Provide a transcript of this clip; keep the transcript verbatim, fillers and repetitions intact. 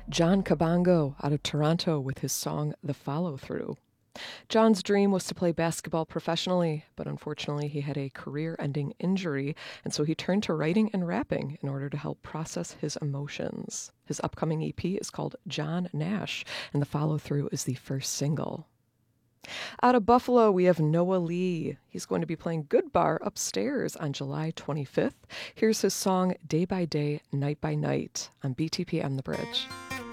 John Cabango out of Toronto with his song The Follow Through. John's dream was to play basketball professionally, but unfortunately he had a career-ending injury, and so he turned to writing and rapping in order to help process his emotions. His upcoming E P is called John Nash, and The Follow Through is the first single. Out of Buffalo, we have Noah Lee. He's going to be playing Good Bar upstairs on July twenty-fifth. Here's his song Day by Day, Night by Night on B T P on the Bridge.